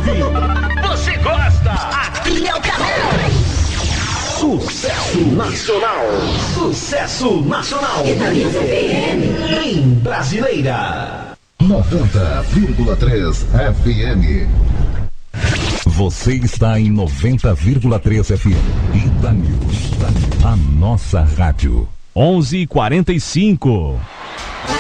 ouve, você gosta. Aqui é o canal. Sucesso nacional. Sucesso nacional. Bem brasileira. 90,3 FM. Você está em 90,3 FM. Ita News. A nossa rádio. 11:45.